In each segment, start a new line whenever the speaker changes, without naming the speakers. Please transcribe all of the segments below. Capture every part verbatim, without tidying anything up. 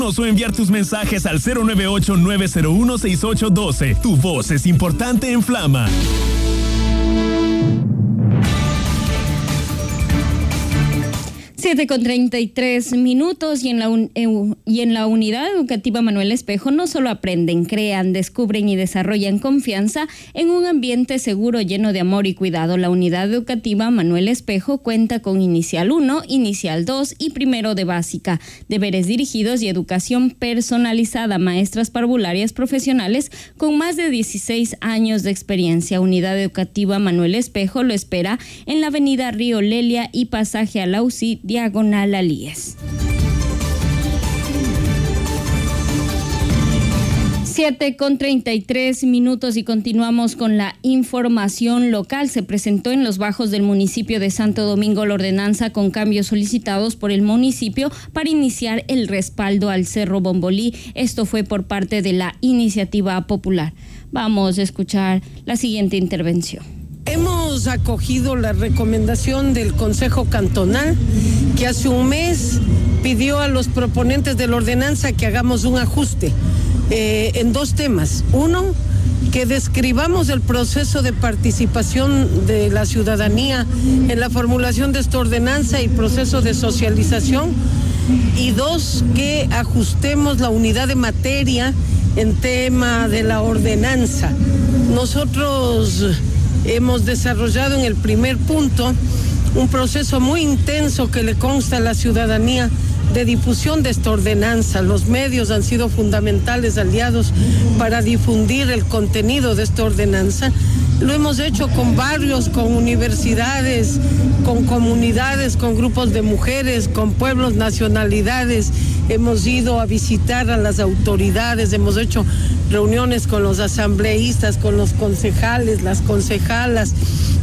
O enviar tus mensajes al cero nueve ocho nueve cero uno seis ocho uno dos. Tu voz es importante en Flama.
siete con treinta y tres minutos y en, la un, eh, y en la unidad educativa Manuel Espejo no solo aprenden, crean, descubren y desarrollan confianza en un ambiente seguro lleno de amor y cuidado. La unidad educativa Manuel Espejo cuenta con Inicial uno, Inicial dos y Primero de Básica, deberes dirigidos y educación personalizada, maestras parvularias profesionales con más de dieciséis años de experiencia. Unidad educativa Manuel Espejo lo espera en la avenida Río Lelia y pasaje a la U C I, diagonal Alíes. siete con treinta y tres minutos y continuamos con la información local. Se presentó en los bajos del municipio de Santo Domingo la ordenanza con cambios solicitados por el municipio para iniciar el respaldo al Cerro Bombolí. Esto fue por parte de la iniciativa popular. Vamos a escuchar la siguiente intervención.
Hemos acogido la recomendación del Consejo Cantonal, que hace un mes pidió a los proponentes de la ordenanza que hagamos un ajuste eh, en dos temas. Uno, que describamos el proceso de participación de la ciudadanía en la formulación de esta ordenanza y proceso de socialización. Y dos, que ajustemos la unidad de materia en tema de la ordenanza. Nosotros hemos desarrollado en el primer punto un proceso muy intenso que le consta a la ciudadanía de difusión de esta ordenanza. Los medios han sido fundamentales aliados para difundir el contenido de esta ordenanza. Lo hemos hecho con barrios, con universidades, con comunidades, con grupos de mujeres, con pueblos, nacionalidades. Hemos ido a visitar a las autoridades, hemos hecho reuniones con los asambleístas, con los concejales, las concejalas.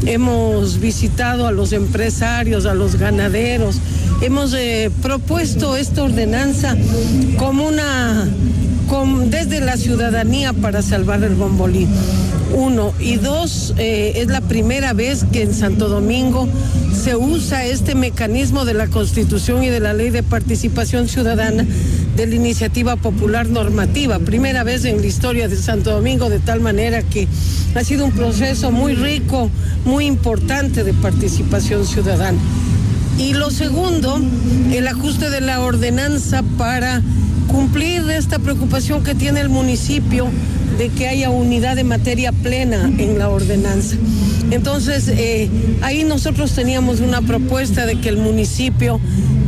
Hemos visitado a los empresarios, a los ganaderos. Hemos eh, propuesto esta ordenanza como una, con, desde la ciudadanía para salvar el Bombolí. Uno. Y dos, eh, es la primera vez que en Santo Domingo se usa este mecanismo de la Constitución y de la Ley de Participación Ciudadana de la Iniciativa Popular Normativa. Primera vez en la historia de Santo Domingo, de tal manera que ha sido un proceso muy rico, muy importante de participación ciudadana. Y lo segundo, el ajuste de la ordenanza para cumplir esta preocupación que tiene el municipio de que haya unidad de materia plena en la ordenanza. Entonces, eh, ahí nosotros teníamos una propuesta de que el municipio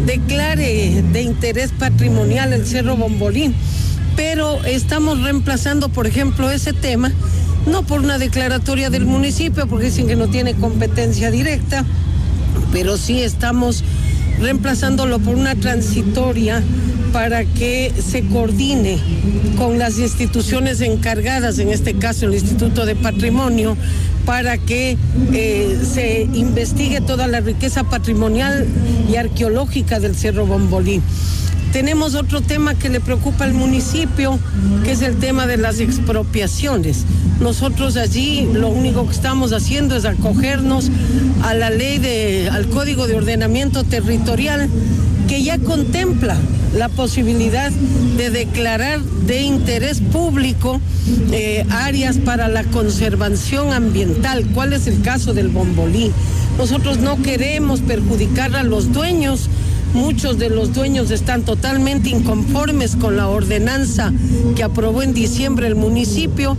declare de interés patrimonial el Cerro Bombolí, pero estamos reemplazando, por ejemplo, ese tema, no por una declaratoria del municipio, porque dicen que no tiene competencia directa, pero sí estamos reemplazándolo por una transitoria para que se coordine con las instituciones encargadas, en este caso el Instituto de Patrimonio, para que eh, se investigue toda la riqueza patrimonial y arqueológica del Cerro Bombolí. Tenemos otro tema que le preocupa al municipio, que es el tema de las expropiaciones. Nosotros allí lo único que estamos haciendo es acogernos a la ley de, al Código de Ordenamiento Territorial, que ya contempla la posibilidad de declarar de interés público eh, áreas para la conservación ambiental. ¿Cuál es el caso del Bombolí? Nosotros no queremos perjudicar a los dueños. Muchos de los dueños están totalmente inconformes con la ordenanza que aprobó en diciembre el municipio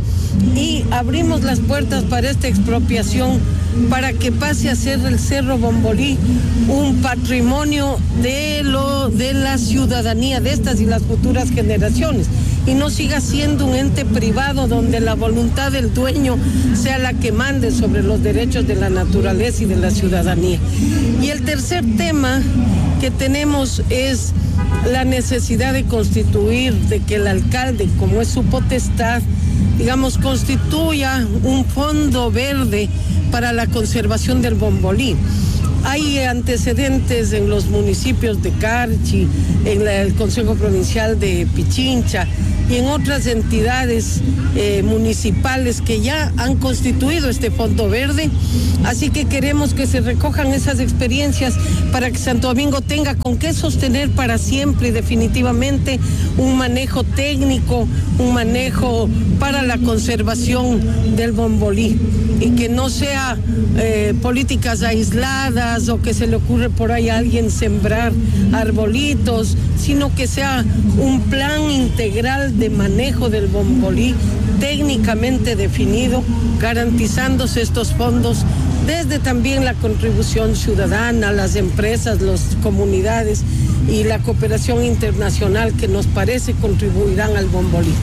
y abrimos las puertas para esta expropiación para que pase a ser el Cerro Bombolí un patrimonio de, lo, de la ciudadanía, de estas y las futuras generaciones, y no siga siendo un ente privado donde la voluntad del dueño sea la que mande sobre los derechos de la naturaleza y de la ciudadanía. Y el tercer tema que tenemos es la necesidad de constituir, de que el alcalde, como es su potestad, digamos, constituya un fondo verde para la conservación del Bombolí. Hay antecedentes en los municipios de Carchi, en la, el Consejo Provincial de Pichincha y en otras entidades eh, municipales que ya han constituido este Fondo Verde. Así que queremos que se recojan esas experiencias para que Santo Domingo tenga con qué sostener para siempre y definitivamente un manejo técnico, un manejo para la conservación del bombolí, y que no sea eh, políticas aisladas o que se le ocurre por ahí a alguien sembrar arbolitos, sino que sea un plan integral de manejo del bombolí técnicamente definido, garantizándose estos fondos desde también la contribución ciudadana, las empresas, las comunidades y la cooperación internacional que nos parece contribuirán al bombolí.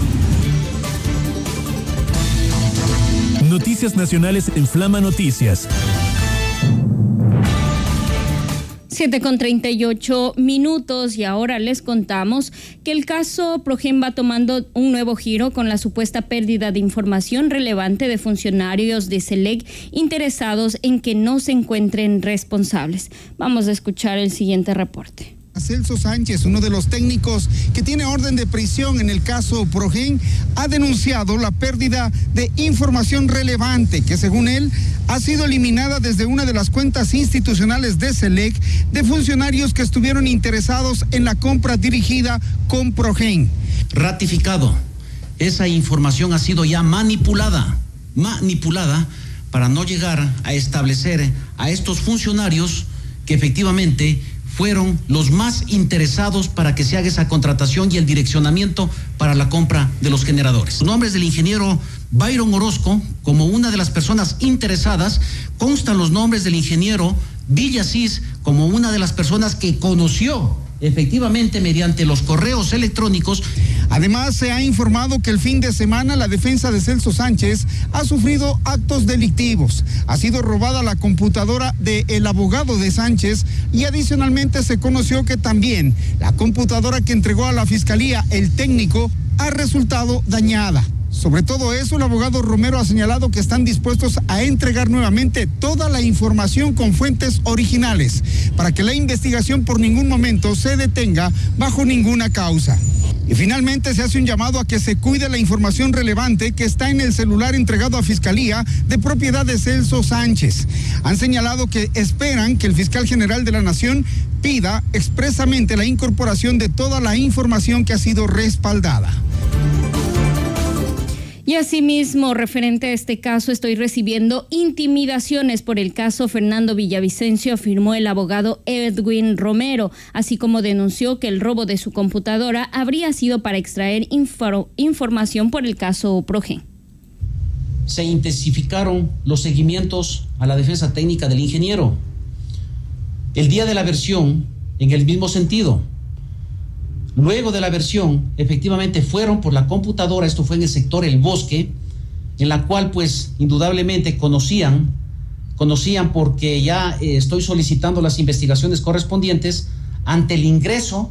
Noticias nacionales en Flama Noticias.
siete con treinta y ocho minutos y ahora les contamos que el caso Progen va tomando un nuevo giro con la supuesta pérdida de información relevante de funcionarios de SELEC interesados en que no se encuentren responsables. Vamos a escuchar el siguiente reporte.
Celso Sánchez, uno de los técnicos que tiene orden de prisión en el caso Progen, ha denunciado la pérdida de información relevante que, según él, ha sido eliminada desde una de las cuentas institucionales de SELEC de funcionarios que estuvieron interesados en la compra dirigida con Progen.
Ratificado, esa información ha sido ya manipulada, manipulada para no llegar a establecer a estos funcionarios que efectivamente fueron los más interesados para que se haga esa contratación y el direccionamiento para la compra de los generadores. Los nombres del ingeniero Byron Orozco como una de las personas interesadas, constan los nombres del ingeniero Villasís como una de las personas que conoció efectivamente mediante los correos electrónicos.
Además, se ha informado que el fin de semana la defensa de Celso Sánchez ha sufrido actos delictivos. Ha sido robada la computadora del abogado de Sánchez y adicionalmente se conoció que también la computadora que entregó a la fiscalía el técnico ha resultado dañada. Sobre todo eso, el abogado Romero ha señalado que están dispuestos a entregar nuevamente toda la información con fuentes originales para que la investigación por ningún momento se detenga bajo ninguna causa. Y finalmente se hace un llamado a que se cuide la información relevante que está en el celular entregado a Fiscalía de propiedad de Celso Sánchez. Han señalado que esperan que el fiscal general de la Nación pida expresamente la incorporación de toda la información que ha sido respaldada.
Y asimismo, referente a este caso, estoy recibiendo intimidaciones por el caso Fernando Villavicencio, afirmó el abogado Edwin Romero, así como denunció que el robo de su computadora habría sido para extraer info, información por el caso Progen.
Se intensificaron los seguimientos a la defensa técnica del ingeniero. El día de la versión, en el mismo sentido. Luego de la versión, efectivamente fueron por la computadora, esto fue en el sector El Bosque, en la cual pues indudablemente conocían, conocían porque ya eh, estoy solicitando las investigaciones correspondientes ante el ingreso,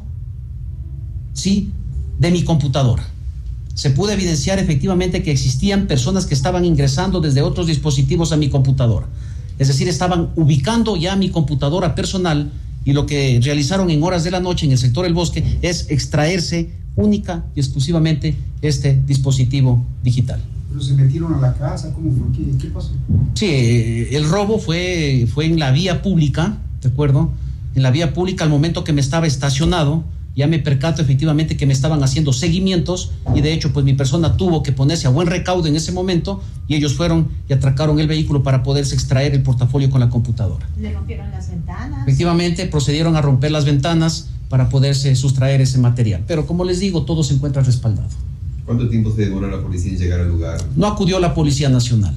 sí, de mi computadora. Se pudo evidenciar efectivamente que existían personas que estaban ingresando desde otros dispositivos a mi computadora. Es decir, estaban ubicando ya mi computadora personal. Y lo que realizaron en horas de la noche en el sector El Bosque es extraerse única y exclusivamente este dispositivo digital.
¿Pero se metieron a la casa? ¿Cómo fue? ¿Qué, qué pasó?
Sí, el robo fue, fue en la vía pública, ¿de acuerdo? En la vía pública, al momento que me estaba estacionado, ya me percato efectivamente que me estaban haciendo seguimientos y de hecho pues mi persona tuvo que ponerse a buen recaudo en ese momento y ellos fueron y atracaron el vehículo para poderse extraer el portafolio con la computadora.
¿Le rompieron las ventanas?
Efectivamente, procedieron a romper las ventanas para poderse sustraer ese material. Pero como les digo, todo se encuentra respaldado.
¿Cuánto tiempo se demora la policía en llegar al lugar?
No acudió la Policía Nacional.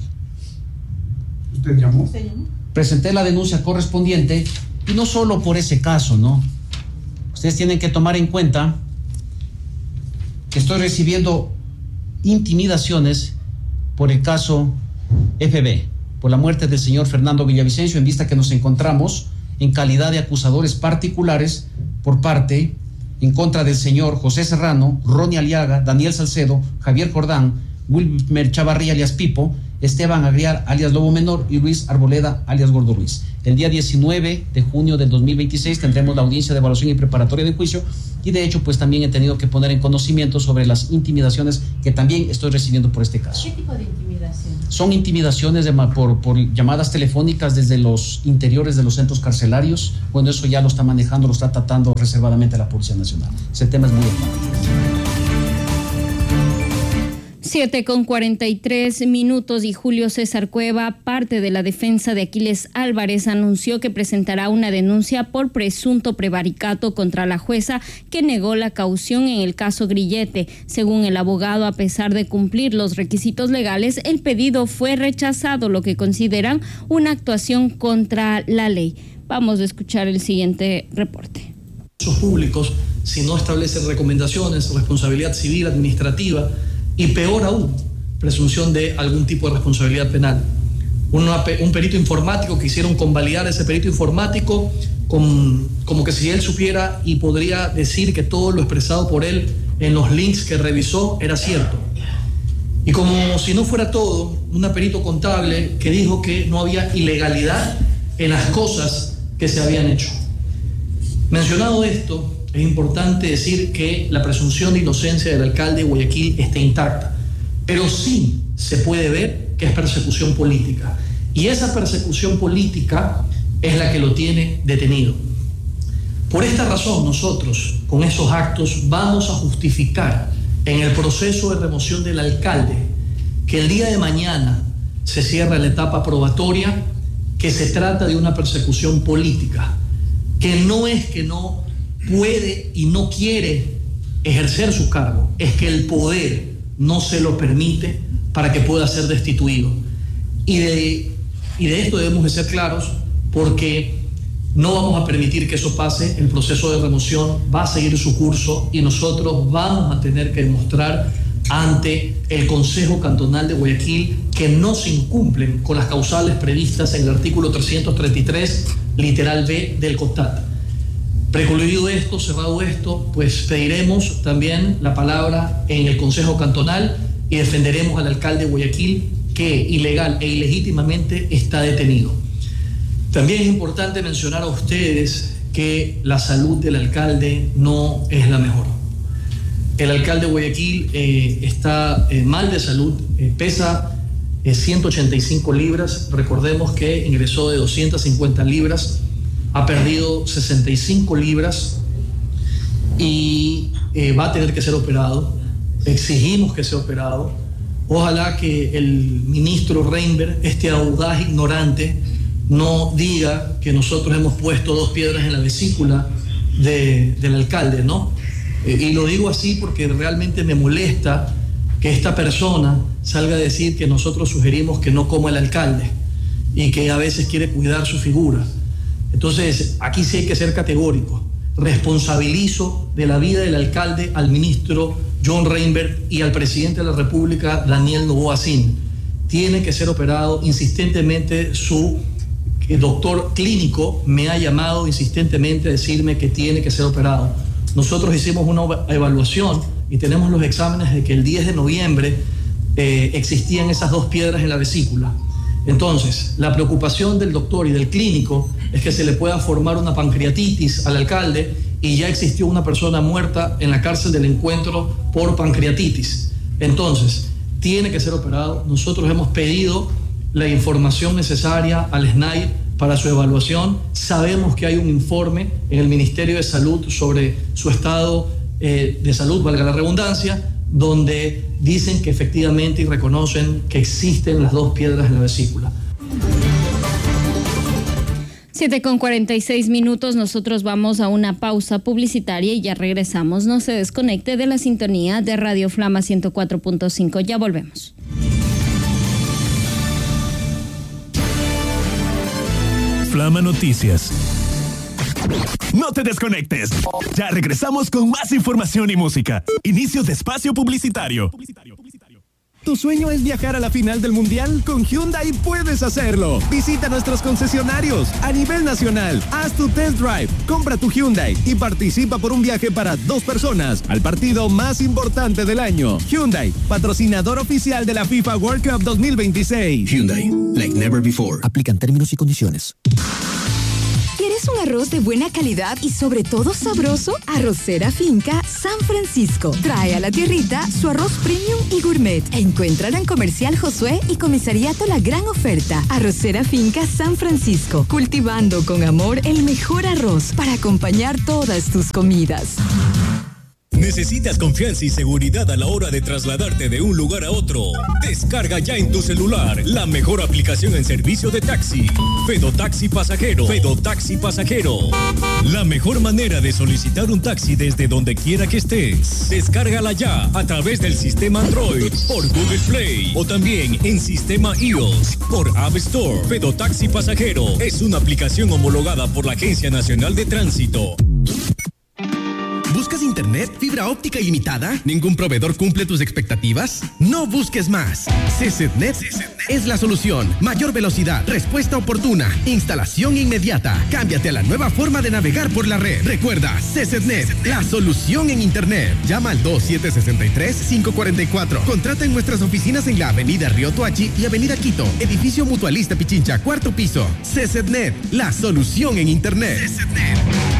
¿Usted llamó?
¿Usted llamó?
Presenté la denuncia correspondiente y no solo por ese caso, ¿no? Ustedes tienen que tomar en cuenta que estoy recibiendo intimidaciones por el caso F B, por la muerte del señor Fernando Villavicencio, en vista que nos encontramos en calidad de acusadores particulares por parte en contra del señor José Serrano, Ronnie Aliaga, Daniel Salcedo, Javier Jordán, Wilmer Chavarría alias Pipo, Esteban Agriar, alias Lobo Menor, y Luis Arboleda, alias Gordo Ruiz. El día diecinueve de junio del dos mil veintiséis tendremos la audiencia de evaluación y preparatoria de juicio, y de hecho pues también he tenido que poner en conocimiento sobre las intimidaciones que también estoy recibiendo por este caso.
¿Qué tipo de intimidación?
Son intimidaciones de, por, por llamadas telefónicas desde los interiores de los centros carcelarios. Bueno, eso ya lo está manejando, lo está tratando reservadamente la Policía Nacional. Ese tema es muy importante.
siete con cuarenta y tres minutos y Julio César Cueva, parte de la defensa de Aquiles Álvarez, anunció que presentará una denuncia por presunto prevaricato contra la jueza que negó la caución en el caso Grillete. Según el abogado, a pesar de cumplir los requisitos legales, el pedido fue rechazado, lo que consideran una actuación contra la ley. Vamos a escuchar el siguiente reporte.
Públicos, si no establecen recomendaciones, responsabilidad civil, administrativa, y peor aún, presunción de algún tipo de responsabilidad penal. Una, un perito informático, quisieron convalidar ese perito informático con, como que si él supiera y podría decir que todo lo expresado por él en los links que revisó era cierto. Y como si no fuera todo, un perito contable que dijo que no había ilegalidad en las cosas que se habían hecho. Mencionado esto, es importante decir que la presunción de inocencia del alcalde de Guayaquil está intacta, pero sí se puede ver que es persecución política, y esa persecución política es la que lo tiene detenido. Por esta razón, nosotros con esos actos vamos a justificar en el proceso de remoción del alcalde que el día de mañana se cierra la etapa probatoria, que se trata de una persecución política, que no es que no puede y no quiere ejercer su cargo, es que el poder no se lo permite para que pueda ser destituido. Y de, y de esto debemos de ser claros, porque no vamos a permitir que eso pase. El proceso de remoción va a seguir su curso y nosotros vamos a tener que demostrar ante el Consejo Cantonal de Guayaquil que no se incumplen con las causales previstas en el artículo trescientos treinta y tres, literal B del COTAT. Precluido esto, cerrado esto, pues pediremos también la palabra en el Consejo Cantonal y defenderemos al alcalde de Guayaquil, que ilegal e ilegítimamente está detenido. También es importante mencionar a ustedes que la salud del alcalde no es la mejor. El alcalde de Guayaquil eh, está eh, mal de salud, eh, pesa eh, ciento ochenta y cinco libras, recordemos que ingresó de doscientas cincuenta libras, ha perdido sesenta y cinco libras y eh, va a tener que ser operado. Exigimos que sea operado. Ojalá que el ministro Reinberg, este audaz ignorante, no diga que nosotros hemos puesto dos piedras en la vesícula de, del alcalde, ¿no? Eh, y lo digo así porque realmente me molesta que esta persona salga a decir que nosotros sugerimos que no coma el alcalde y que a veces quiere cuidar su figura. Entonces, aquí sí hay que ser categórico. Responsabilizo de la vida del alcalde al ministro John Reinberg y al presidente de la República, Daniel Noboa Sin. Tiene que ser operado. Insistentemente su doctor clínico me ha llamado insistentemente a decirme que tiene que ser operado. Nosotros hicimos una evaluación y tenemos los exámenes de que el diez de noviembre eh, existían esas dos piedras en la vesícula. Entonces, la preocupación del doctor y del clínico es que se le pueda formar una pancreatitis al alcalde, y ya existió una persona muerta en la cárcel del Encuentro por pancreatitis. Entonces, tiene que ser operado. Nosotros hemos pedido la información necesaria al S N A I para su evaluación. Sabemos que hay un informe en el Ministerio de Salud sobre su estado eh, de salud, valga la redundancia, donde dicen que efectivamente y reconocen que existen las dos piedras en la vesícula.
siete con cuarenta y seis minutos, nosotros vamos a una pausa publicitaria y ya regresamos. No se desconecte de la sintonía de Radio Flama ciento cuatro punto cinco. Ya volvemos.
Flama Noticias. No te desconectes. Ya regresamos con más información y música. Inicio de espacio publicitario.
¿Tu sueño es viajar a la final del Mundial? Con Hyundai puedes hacerlo. Visita nuestros concesionarios a nivel nacional. Haz tu test drive, compra tu Hyundai y participa por un viaje para dos personas al partido más importante del año. Hyundai, patrocinador oficial de la FIFA World Cup dos mil veintiséis.
Hyundai, like never before. Aplican términos y condiciones.
¿Quieres un arroz de buena calidad y sobre todo sabroso? Arrocera Finca San Francisco trae a la tierrita su arroz premium y gourmet. Encuéntralo en Comercial Josué y Comisariato La Gran Oferta. Arrocera Finca San Francisco, cultivando con amor el mejor arroz para acompañar todas tus comidas.
¿Necesitas confianza y seguridad a la hora de trasladarte de un lugar a otro? Descarga ya en tu celular la mejor aplicación en servicio de taxi. Fedotaxi Pasajero. Fedotaxi Pasajero. La mejor manera de solicitar un taxi desde donde quiera que estés. Descárgala ya a través del sistema Android, por Google Play o también en sistema iOS por App Store. Fedotaxi Pasajero es una aplicación homologada por la Agencia Nacional de Tránsito.
¿Buscas internet, fibra óptica ilimitada? ¿Ningún proveedor cumple tus expectativas? No busques más. CCTNet es la solución. Mayor velocidad, respuesta oportuna, instalación inmediata. Cámbiate a la nueva forma de navegar por la red. Recuerda, CCTNet, la solución en internet. Llama al dos siete seis tres, cinco cuatro cuatro. Contrata en nuestras oficinas en la avenida Río Tuachi y avenida Quito. Edificio Mutualista Pichincha, cuarto piso. CCTNet, la solución en internet. CCTNet.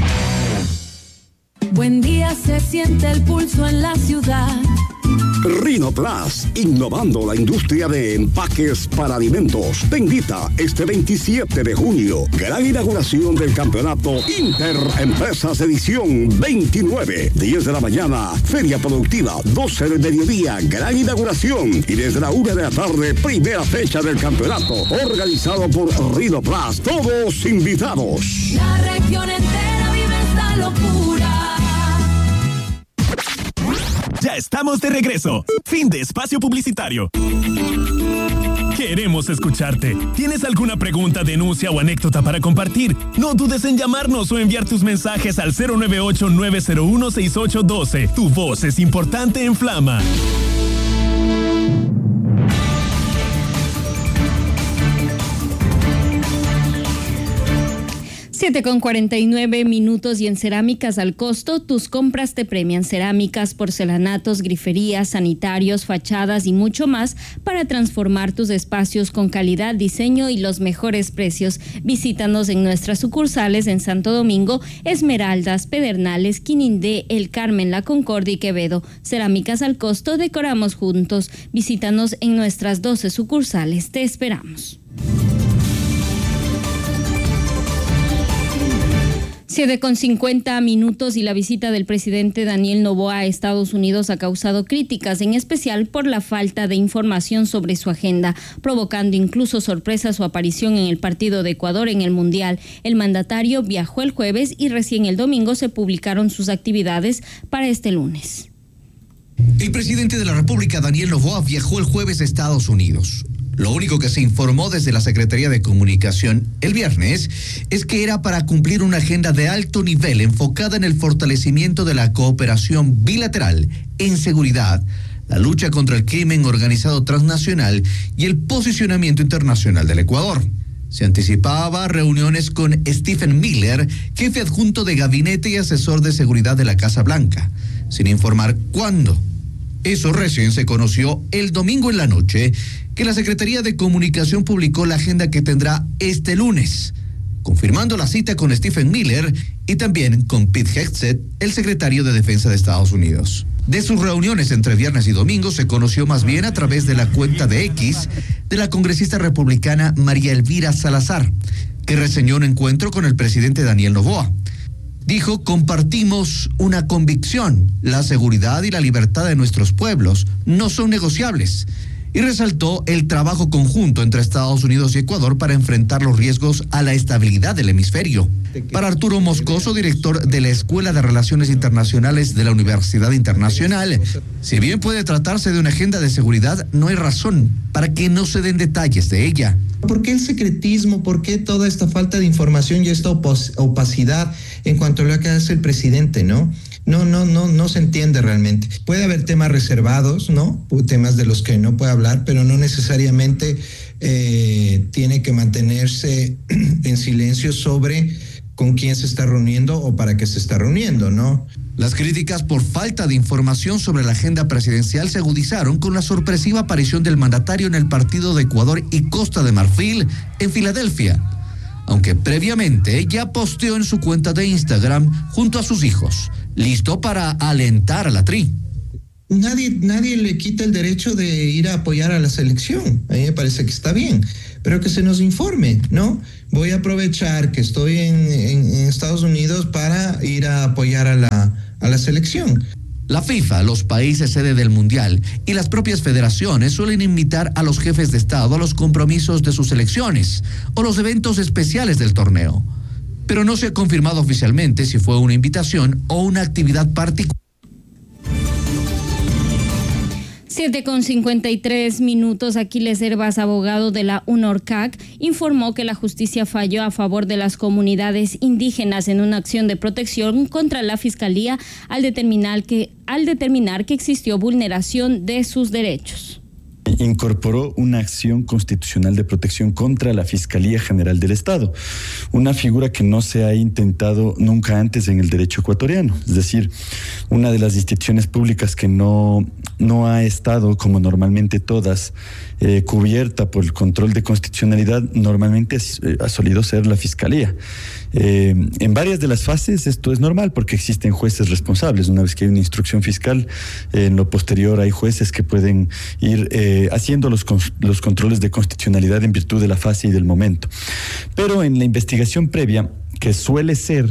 Buen día, se siente el pulso en la ciudad.
Rhinoplas, innovando la industria de empaques para alimentos. Te invita este veintisiete de junio, gran inauguración del campeonato Interempresas edición veintinueve, diez de la mañana, feria productiva, doce del mediodía, gran inauguración y desde la una de la tarde, primera fecha del campeonato, organizado por Rhinoplas, todos invitados.
La región entera vive esta locura.
Ya estamos de regreso. Fin de espacio publicitario. Queremos escucharte. ¿Tienes alguna pregunta, denuncia o anécdota para compartir? No dudes en llamarnos o enviar tus mensajes al cero nueve ocho, nueve cero uno, seis ocho uno dos. Tu voz es importante en Flama.
siete con cuarenta y nueve minutos y en Cerámicas al Costo, tus compras te premian. Cerámicas, porcelanatos, griferías, sanitarios, fachadas y mucho más para transformar tus espacios con calidad, diseño y los mejores precios. Visítanos en nuestras sucursales en Santo Domingo, Esmeraldas, Pedernales, Quinindé, El Carmen, La Concordia y Quevedo. Cerámicas al Costo, decoramos juntos. Visítanos en nuestras doce sucursales. Te esperamos. siete con cincuenta minutos y la visita del presidente Daniel Noboa a Estados Unidos ha causado críticas, en especial por la falta de información sobre su agenda, provocando incluso sorpresa su aparición en el partido de Ecuador en el Mundial. El mandatario viajó el jueves y recién el domingo se publicaron sus actividades para este lunes.
El presidente de la República, Daniel Noboa, viajó el jueves a Estados Unidos. Lo único que se informó desde la Secretaría de Comunicación el viernes es que era para cumplir una agenda de alto nivel enfocada en el fortalecimiento de la cooperación bilateral en seguridad, la lucha contra el crimen organizado transnacional y el posicionamiento internacional del Ecuador. Se anticipaba reuniones con Stephen Miller, jefe adjunto de gabinete y asesor de seguridad de la Casa Blanca, sin informar cuándo. Eso recién se conoció el domingo en la noche, que la Secretaría de Comunicación publicó la agenda que tendrá este lunes, confirmando la cita con Stephen Miller y también con Pete Hegseth, el secretario de Defensa de Estados Unidos. De sus reuniones entre viernes y domingo se conoció más bien a través de la cuenta de X de la congresista republicana María Elvira Salazar, que reseñó un encuentro con el presidente Daniel Noboa. Dijo: compartimos una convicción, la seguridad y la libertad de nuestros pueblos no son negociables. Y resaltó el trabajo conjunto entre Estados Unidos y Ecuador para enfrentar los riesgos a la estabilidad del hemisferio. Para Arturo Moscoso, director de la Escuela de Relaciones Internacionales de la Universidad Internacional, si bien puede tratarse de una agenda de seguridad, no hay razón para que no se den detalles de ella.
¿Por qué el secretismo? ¿Por qué toda esta falta de información y esta opacidad en cuanto a lo que hace el presidente, no? no, no, no, no se entiende realmente. Puede haber temas reservados, ¿no? Temas de los que no puede hablar, pero no necesariamente eh, tiene que mantenerse en silencio sobre con quién se está reuniendo o para qué se está reuniendo, ¿no?
Las críticas por falta de información sobre la agenda presidencial se agudizaron con la sorpresiva aparición del mandatario en el partido de Ecuador y Costa de Marfil en Filadelfia, aunque previamente ya posteó en su cuenta de Instagram junto a sus hijos, listo para alentar a la Tri.
Nadie, nadie le quita el derecho de ir a apoyar a la selección. A mí me parece que está bien, pero que se nos informe, ¿no? Voy a aprovechar que estoy en, en, en Estados Unidos para ir a apoyar a la, a la selección.
La FIFA, los países sede del Mundial y las propias federaciones suelen invitar a los jefes de Estado a los compromisos de sus selecciones o los eventos especiales del torneo. Pero no se ha confirmado oficialmente si fue una invitación o una actividad particular.
siete con cincuenta y tres minutos. Aquiles Hervas, abogado de la UNORCAC, informó que la justicia falló a favor de las comunidades indígenas en una acción de protección contra la Fiscalía al determinar que, al determinar que existió vulneración de sus derechos.
Incorporó una acción constitucional de protección contra la Fiscalía General del Estado, una figura que no se ha intentado nunca antes en el derecho ecuatoriano, es decir, una de las instituciones públicas que no, no ha estado, como normalmente todas, eh, cubierta por el control de constitucionalidad, normalmente ha solido ser la Fiscalía. Eh, en varias de las fases esto es normal porque existen jueces responsables. Una vez que hay una instrucción fiscal, eh, en lo posterior hay jueces que pueden ir eh, haciendo los, los controles de constitucionalidad en virtud de la fase y del momento. Pero en la investigación previa, que suele ser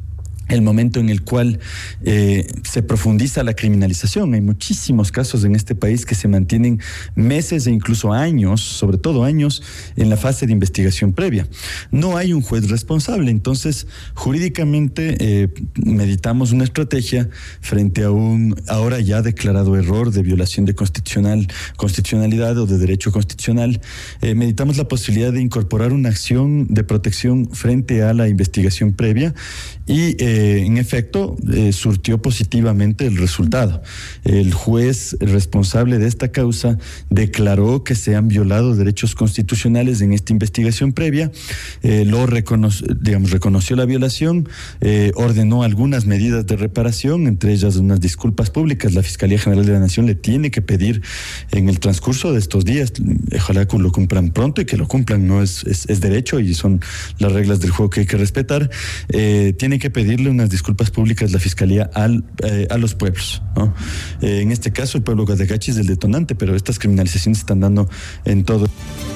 el momento en el cual eh, se profundiza la criminalización. Hay muchísimos casos en este país que se mantienen meses e incluso años, sobre todo años, en la fase de investigación previa. No hay un juez responsable, entonces jurídicamente eh, meditamos una estrategia frente a un ahora ya declarado error de violación de constitucional, constitucionalidad o de derecho constitucional. Eh, meditamos la posibilidad de incorporar una acción de protección frente a la investigación previa y eh, Eh, en efecto, eh, surtió positivamente el resultado. El juez responsable de esta causa declaró que se han violado derechos constitucionales en esta investigación previa, eh, lo reconoció, digamos, reconoció la violación, eh, ordenó algunas medidas de reparación, entre ellas unas disculpas públicas. La Fiscalía General de la Nación le tiene que pedir en el transcurso de estos días, ojalá que lo cumplan pronto y que lo cumplan, no es, es, es derecho y son las reglas del juego que hay que respetar, eh, tiene que pedirle unas disculpas públicas la Fiscalía al, eh, a los pueblos, ¿no? Eh, en este caso el pueblo Guadacachi es el detonante, pero estas criminalizaciones se están dando en todo.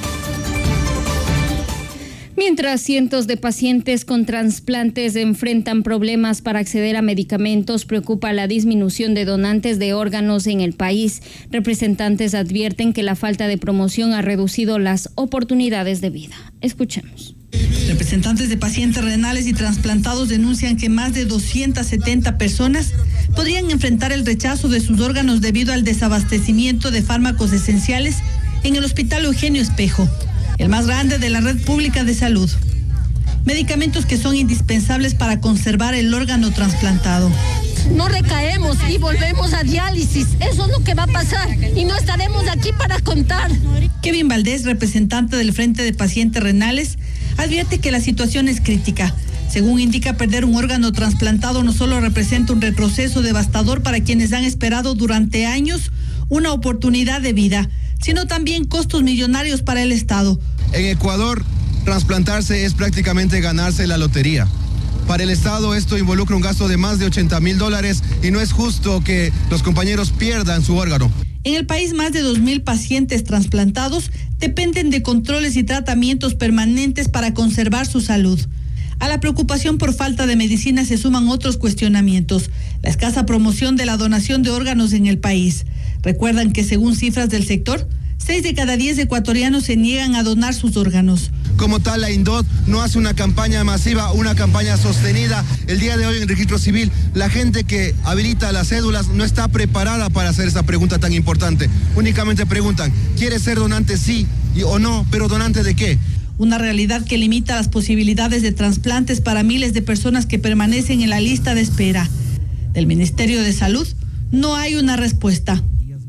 Mientras cientos de pacientes con trasplantes enfrentan problemas para acceder a medicamentos, preocupa la disminución de donantes de órganos en el país. Representantes advierten que la falta de promoción ha reducido las oportunidades de vida. Escuchemos.
Representantes de pacientes renales y trasplantados denuncian que más de doscientas setenta personas podrían enfrentar el rechazo de sus órganos debido al desabastecimiento de fármacos esenciales en el Hospital Eugenio Espejo, el más grande de la red pública de salud. Medicamentos que son indispensables para conservar el órgano trasplantado.
No recaemos y volvemos a diálisis. Eso es lo que va a pasar y no estaremos aquí para contar.
Kevin Valdés, representante del Frente de Pacientes Renales, advierte que la situación es crítica. Según indica, perder un órgano trasplantado no solo representa un retroceso devastador para quienes han esperado durante años una oportunidad de vida, sino también costos millonarios para el Estado.
En Ecuador, trasplantarse es prácticamente ganarse la lotería. Para el Estado esto involucra un gasto de más de ochenta mil dólares y no es justo que los compañeros pierdan su órgano.
En el país, más de dos mil pacientes trasplantados dependen de controles y tratamientos permanentes para conservar su salud. A la preocupación por falta de medicina se suman otros cuestionamientos. La escasa promoción de la donación de órganos en el país. Recuerdan que según cifras del sector, seis de cada diez ecuatorianos se niegan a donar sus órganos.
Como tal, la INDOT no hace una campaña masiva, una campaña sostenida. El día de hoy en el registro civil, la gente que habilita las cédulas no está preparada para hacer esa pregunta tan importante. Únicamente preguntan, ¿quieres ser donante sí o no? ¿Pero donante de qué?
Una realidad que limita las posibilidades de trasplantes para miles de personas que permanecen en la lista de espera. Del Ministerio de Salud no hay una respuesta.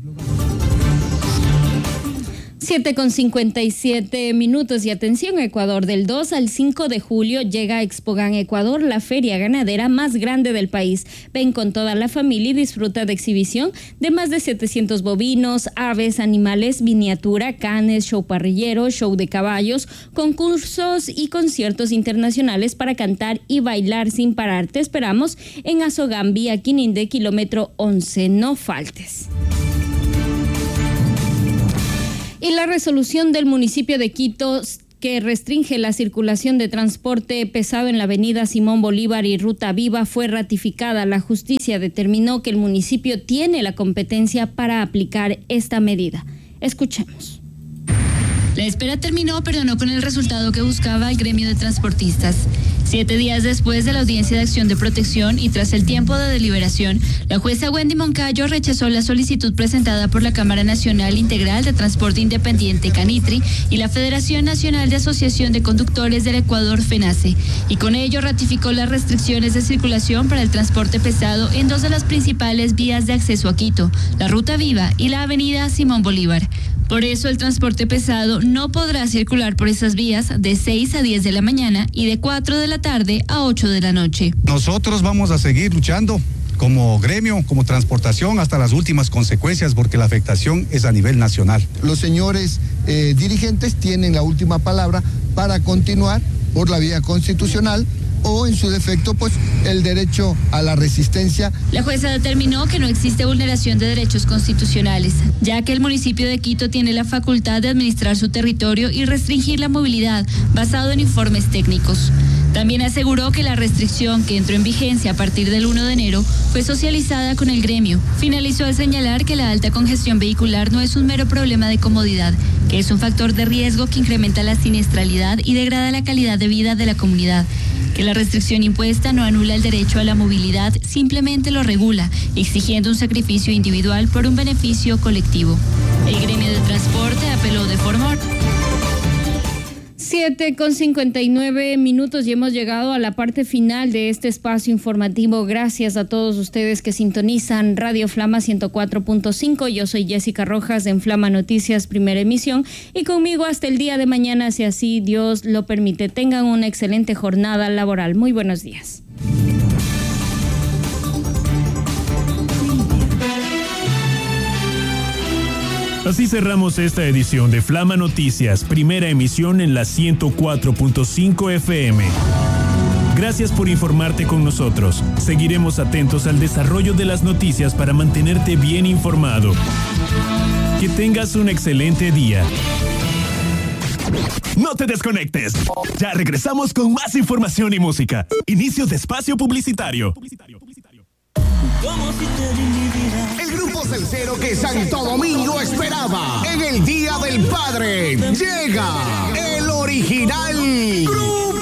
siete con cincuenta y siete minutos y atención Ecuador, del dos al cinco de julio llega a Expogan Ecuador, la feria ganadera más grande del país. Ven con toda la familia y disfruta de exhibición de más de setecientos bovinos, aves, animales, miniatura, canes, show parrillero, show de caballos, concursos y conciertos internacionales para cantar y bailar sin parar. Te esperamos en Azogambia, Quinindé, kilómetro once. No faltes. Y la resolución del municipio de Quito que restringe la circulación de transporte pesado en la avenida Simón Bolívar y Ruta Viva fue ratificada. La justicia determinó que el municipio tiene la competencia para aplicar esta medida. Escuchemos.
La espera terminó, pero no con el resultado que buscaba el gremio de transportistas. Siete días después de la audiencia de acción de protección y tras el tiempo de deliberación, la jueza Wendy Moncayo rechazó la solicitud presentada por la Cámara Nacional Integral de Transporte Independiente Canitri y la Federación Nacional de Asociación de Conductores del Ecuador FENACE, y con ello ratificó las restricciones de circulación para el transporte pesado en dos de las principales vías de acceso a Quito, la Ruta Viva y la avenida Simón Bolívar. Por eso el transporte pesado no podrá circular por esas vías de seis a diez de la mañana y de cuatro de la tarde a ocho de la noche.
Nosotros vamos a seguir luchando como gremio, como transportación, hasta las últimas consecuencias, porque la afectación es a nivel nacional.
Los señores eh, dirigentes tienen la última palabra para continuar por la vía constitucional o en su defecto pues el derecho a la resistencia.
La jueza determinó que no existe vulneración de derechos constitucionales, ya que el municipio de Quito tiene la facultad de administrar su territorio y restringir la movilidad basado en informes técnicos. También aseguró que la restricción que entró en vigencia a partir del primero de enero fue socializada con el gremio. Finalizó al señalar que la alta congestión vehicular no es un mero problema de comodidad, que es un factor de riesgo que incrementa la siniestralidad y degrada la calidad de vida de la comunidad, que la restricción impuesta no anula el derecho a la movilidad, simplemente lo regula, exigiendo un sacrificio individual por un beneficio colectivo. El gremio de transporte apeló de forma...
siete con cincuenta y nueve minutos y hemos llegado a la parte final de este espacio informativo. Gracias a todos ustedes que sintonizan Radio Flama ciento cuatro punto cinco. Yo soy Jessica Rojas en Flama Noticias, primera emisión, y conmigo hasta el día de mañana, si así Dios lo permite. Tengan una excelente jornada laboral. Muy buenos días.
Así cerramos esta edición de Flama Noticias, primera emisión en la ciento cuatro punto cinco F M. Gracias por informarte con nosotros. Seguiremos atentos al desarrollo de las noticias para mantenerte bien informado. Que tengas un excelente día. No te desconectes. Ya regresamos con más información y música. Inicio de espacio publicitario.
El grupo salsero que Santo Domingo esperaba en el Día del Padre llega el original Cruz.